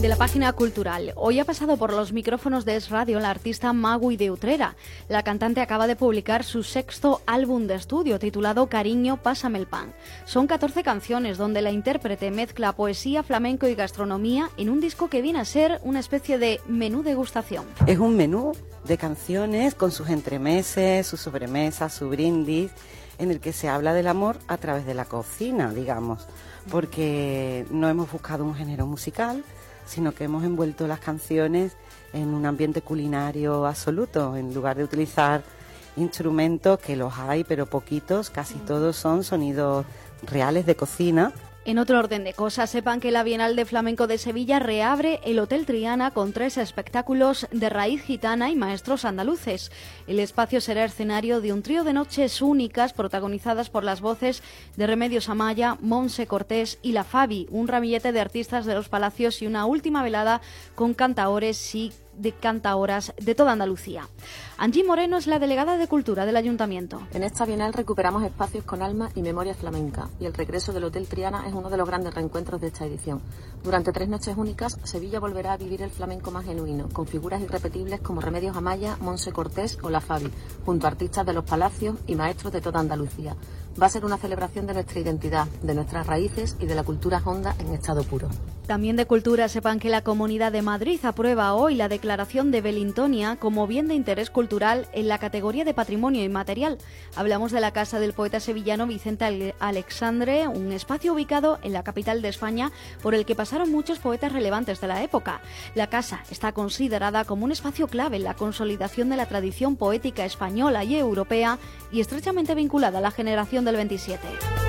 De la página cultural. Hoy ha pasado por los micrófonos de Es Radio la artista Magui de Utrera. La cantante acaba de publicar su 6º álbum de estudio titulado Cariño, pásame el pan. Son 14 canciones donde la intérprete mezcla poesía, flamenco y gastronomía en un disco que viene a ser una especie de menú degustación. Es un menú de canciones con sus entremeses, sus sobremesas, su brindis, en el que se habla del amor a través de la cocina, digamos, porque no hemos buscado un género musical, sino que hemos envuelto las canciones en un ambiente culinario absoluto, en lugar de utilizar instrumentos, que los hay, pero poquitos, casi todos son sonidos reales de cocina. En otro orden de cosas, sepan que la Bienal de Flamenco de Sevilla reabre el Hotel Triana con 3 espectáculos de raíz gitana y maestros andaluces. El espacio será escenario de un trío de noches únicas protagonizadas por las voces de Remedios Amaya, Montse Cortés y La Fabi, un ramillete de artistas de los palacios y una última velada con cantaores y de cantaoras de toda Andalucía. Angie Moreno es la delegada de Cultura del Ayuntamiento. En esta Bienal recuperamos espacios con alma y memoria flamenca, y el regreso del Hotel Triana es uno de los grandes reencuentros de esta edición. Durante 3 noches únicas, Sevilla volverá a vivir el flamenco más genuino, con figuras irrepetibles como Remedios Amaya, Montse Cortés o La Fabi, junto a artistas de los palacios y maestros de toda Andalucía. Va a ser una celebración de nuestra identidad, de nuestras raíces y de la cultura honda en estado puro. También de cultura, sepan que la Comunidad de Madrid aprueba hoy la declaración de Belintonia como bien de interés cultural en la categoría de patrimonio inmaterial. Hablamos de la casa del poeta sevillano Vicente Alexandre, un espacio ubicado en la capital de España por el que pasaron muchos poetas relevantes de la época. La casa está considerada como un espacio clave en la consolidación de la tradición poética española y europea y estrechamente vinculada a la generación del 27.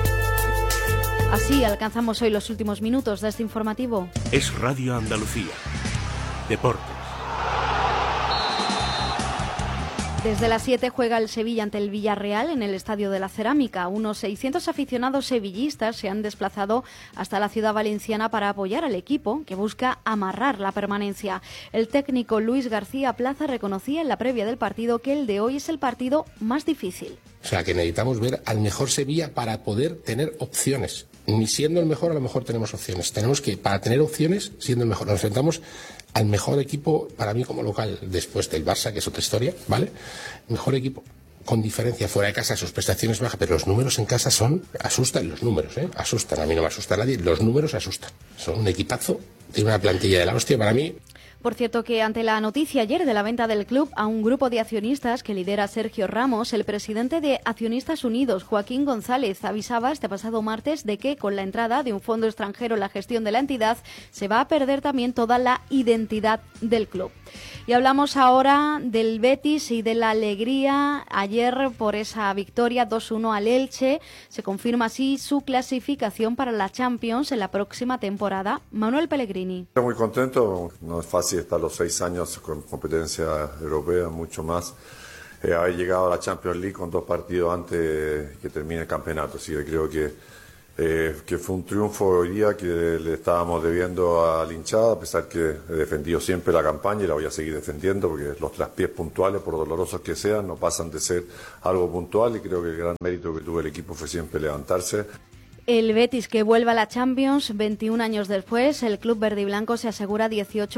Así alcanzamos hoy los últimos minutos de este informativo. Es Radio Andalucía. Deportes. Desde las 7 juega el Sevilla ante el Villarreal en el Estadio de la Cerámica. Unos 600 aficionados sevillistas se han desplazado hasta la ciudad valenciana para apoyar al equipo que busca amarrar la permanencia. El técnico Luis García Plaza reconocía en la previa del partido que el de hoy es el partido más difícil. O sea, que necesitamos ver al mejor Sevilla para poder tener opciones. Ni siendo el mejor, a lo mejor tenemos opciones. Tenemos que, para tener opciones, siendo el mejor, nos enfrentamos al mejor equipo, para mí como local, después del Barça, que es otra historia, ¿vale? Mejor equipo, con diferencia, fuera de casa, sus prestaciones bajas, pero los números en casa asustan los números, asustan. A mí no me asusta nadie, los números asustan. Son un equipazo, tiene una plantilla de la hostia para mí. Por cierto que ante la noticia ayer de la venta del club a un grupo de accionistas que lidera Sergio Ramos, el presidente de Accionistas Unidos, Joaquín González, avisaba este pasado martes de que con la entrada de un fondo extranjero en la gestión de la entidad se va a perder también toda la identidad del club. Y hablamos ahora del Betis y de la alegría ayer por esa victoria 2-1 al Elche. Se confirma así su clasificación para la Champions en la próxima temporada. Manuel Pellegrini. Estoy muy contento, no es fácil estar los 6 años con competencia europea, mucho más. Haber llegado a la Champions League con 2 partidos antes que termine el campeonato, así que creo que fue un triunfo hoy día que le estábamos debiendo a la hinchada, a pesar que he defendido siempre la campaña y la voy a seguir defendiendo, porque los traspiés puntuales, por dolorosos que sean, no pasan de ser algo puntual, y creo que el gran mérito que tuvo el equipo fue siempre levantarse. El Betis, que vuelve a la Champions 21 años después, el club verde y blanco se asegura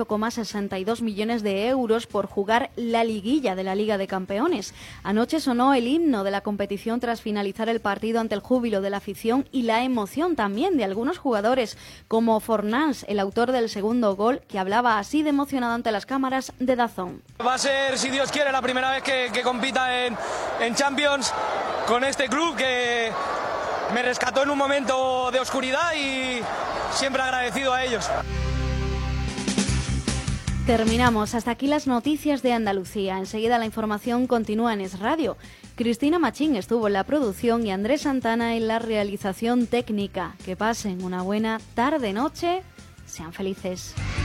18,62 millones de euros por jugar la liguilla de la Liga de Campeones. Anoche sonó el himno de la competición tras finalizar el partido ante el júbilo de la afición y la emoción también de algunos jugadores, como Fornals, el autor del segundo gol, que hablaba así de emocionado ante las cámaras de DAZN. Va a ser, si Dios quiere, la primera vez que compita en Champions con este club que me rescató en un momento de oscuridad y siempre agradecido a ellos. Terminamos. Hasta aquí las noticias de Andalucía. Enseguida la información continúa en Es Radio. Cristina Machín estuvo en la producción y Andrés Santana en la realización técnica. Que pasen una buena tarde-noche. Sean felices.